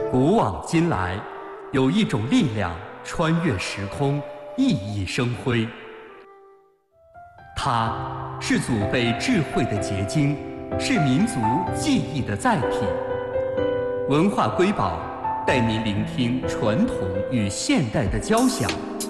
古往今来，有一种力量穿越时空，熠熠生辉。它是祖辈智慧的结晶，是民族记忆的载体。文化瑰宝带您聆听传统与现代的交响。